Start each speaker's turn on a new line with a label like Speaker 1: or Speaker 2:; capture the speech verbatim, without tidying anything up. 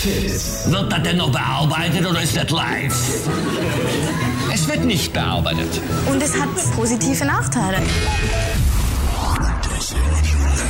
Speaker 1: Fit.
Speaker 2: Wird das denn noch bearbeitet oder ist das live? Es wird nicht bearbeitet.
Speaker 3: Und es hat positive Nachteile.
Speaker 1: Das